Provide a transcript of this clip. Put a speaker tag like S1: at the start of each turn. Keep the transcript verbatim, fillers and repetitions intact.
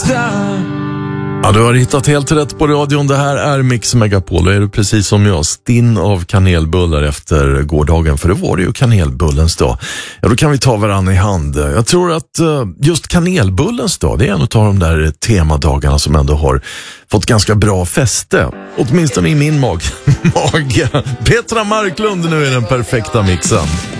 S1: star.
S2: Ja, du har hittat helt rätt på radion. Det här är Mix Megapol och är du precis som jag stinn av kanelbullar efter gårdagen, för det var det ju kanelbullens dag. Ja, då kan vi ta varann i hand. Jag tror att just kanelbullens dag, det är en av de där temadagarna som ändå har fått ganska bra fäste. Åtminstone i min mag. mage. Petra Marklund nu är den perfekta mixen.